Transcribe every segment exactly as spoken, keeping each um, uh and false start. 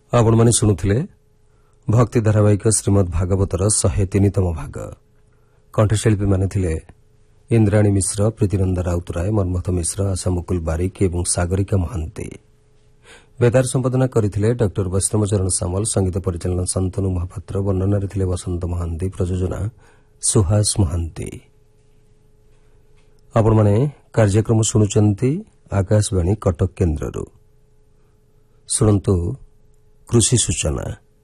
आपण माने शुणुथिले भक्ति धारावाहिक श्रीमद भागवतर शहे तीनतम भाग। कंठशिल्पी माने थिले इंद्राणी मिश्र, प्रीतिनंदा राउतराय, मनमथ मिश्र, आशा मुकुल बारिक एवं सागरिका महांती। बेतार संपादना करथिले डॉक्टर वैष्णवचरण सामल, संगीत परिचालन शांतनु महापात्र, वर्णना थिले वसंत महांती, प्रयोजना सुहास महांती। आपण माने कार्यक्रम शुणुचंती आकाशवाणी कटक केन्द्ररू। शुणन्तु कृषि सूचना।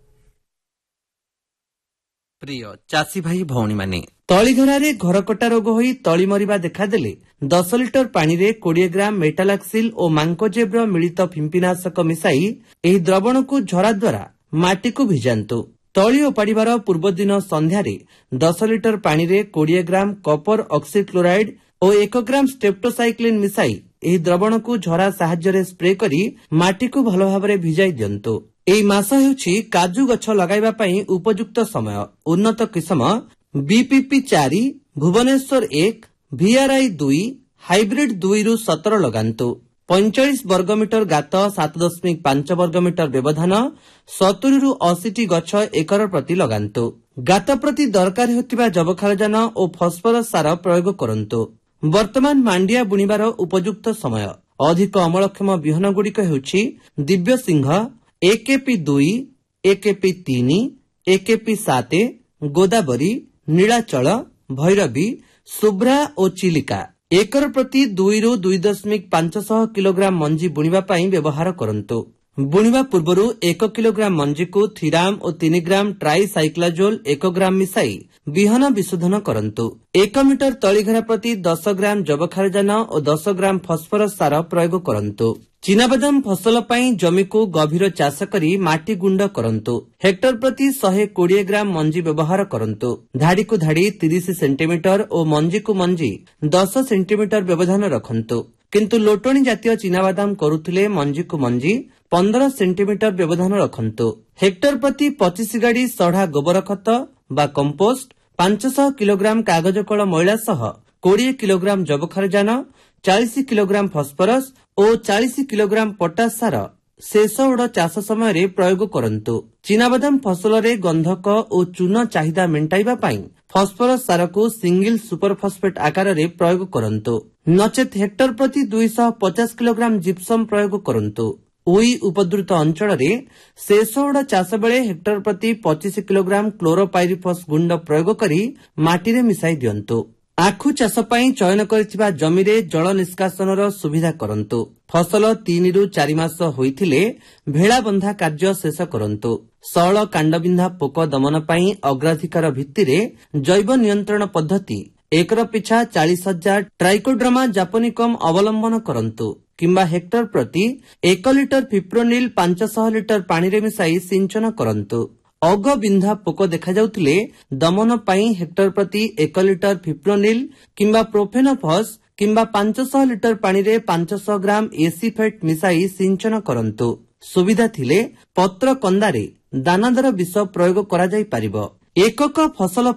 प्रिय चाषी भाई भौणी माने तलीघरारे घरकटा रोग होई तली मरिबा देखादेले दस लिटर पानी रे बीस ग्राम मेटालाक्सिल और मांकोजेब्र मिलित फिंपीनाशक मिसाई एही द्रवण को झरा द्वारा माटी को भिजांतु। तली ओपाड़ीबार पूर्व दिन संध्यारे दस लिटर पानी रे बीस ग्राम कपर ऑक्सीक्लोराइड और एक ग्राम स्ट्रेप्टोसाइक्लिन मिसाई एही द्रवण को झरा साहाय्य स्प्रे करी माटी को भल भाव भिजाई दियंतु। एही मास हेउछि काजू गछ लगाइबा पई उपयुक्त समय। उन्नत किस्म बीपीपी चार, भुवनेश्वर एक, वीआरआई दुई, हाइब्रिड दुई रु सतर लगांतु। पैंचाश वर्गमीटर गात सात दशमिक पांच वर्गमीटर व्यवधान सतुरी रु अशीटी गछ एकर प्रति लगांतु। गात प्रति दरकार हेउथिबा जबखारजान और फस्फरस सार प्रयोग करंतु। वर्तमान मांडिया बुणीबार उपयुक्त समय। अधिक अमलक्षम बिहन गुड़िक हेउछि दिव्य सिंह, एकेपी दुई, एकेपी तीन, एकेपी सात, गोदावरी, नीलाचल, भैरवी, शुभ्रा और चिलिका। एकर प्रति दुई रु दुई दशमिक पांच सौ किलोग्राम मंजी बुणीबा पई व्यवहार करंतु। बुणीबा पूर्वरु एक किलोग्राम मंजी को थिराम और तीन ग्राम ट्राईसाइक्लाजोल एक ग्राम मिसाई बिहन विशोधन करंतु। एक मीटर तलीघरा प्रति दस ग्राम जबखारजान और दस ग्राम फस्फरस सार प्रयोग करंतु। चिनाबादाम फसल पई जमी को गभीर चाष करी माटी गुंड करंतु। हेक्टर प्रति एक सौ बीस ग्राम मंजी व्यवहार करंतु। धाड़ी को धाड़ी तीस सेंटीमीटर और मंजी को मंजी दस सेंटीमीटर व्यवधान रखंतु। किंतु लोटणी जातीय चिनाबादाम करुथिले मंजी को मंजी पंद्रह सेंटीमीटर व्यवधान रखंतु। हेक्टर प्रति पच्चीस गाड़ी सढ़ा गोबर खत बा कंपोस्ट, पांच सौ किलोग्राम कागज कल मैला सह बीस किलोग्राम जबखारजान, चालीस किलोग्राम फस्फरस और चालीस किलोग्राम पोटास सार शेष उड़ चाष समय प्रयोग करंतु। चिनाबादाम फसल रे गंधक और चून चाहिदा मेंटाइबा पई फस्फरस सार को सिंगल सुपर फस्फेट आकार रे प्रयोग करंतु। नचेत हेक्टर प्रति दो सौ पचास किलोग्राम जिप्सम प्रयोग करंतु। उई उपद्रुत अंचल रे शेष उड़ चाष बेले हेक्टर प्रति पच्चीस किलोग्राम क्लोरोपाइरिफस गुंड प्रयोग करी माटी रे मिसाई दियंतु। आखु चाष पई चयन करथिबा जमी रे जल निष्कासनर सुविधा करंतु। फसल तीन रु चार मास होइथिले भेड़ा बंधा कार्य शेष करंतु। सळ कांडबिंधा पोक दमन पई अग्राधिकार भित्तिरे जैव नियंत्रण पद्धति एकर पिछा चालीस हजार ट्राइकोड्रामा जापोनिकम अवलंबन करंतु किंबा हेक्टर प्रति एक लिटर फिप्रोनिल पांच सौ लिटर पानी रे मिसाई सिंचन करंतु। अग बिंधा पोक देखा जाउथिले दमन पई हेक्टर प्रति एक लिटर फिप्रोनिल किंबा प्रोफेनोफस किंबा पांच सौ लिटर पानी रे पांच सौ ग्राम एसीफेट मिसाई सिंचन करंतु। सुविधा थिले पत्र कंदारे दानादार विष प्रयोग करा जाई परिबो। एकक फसल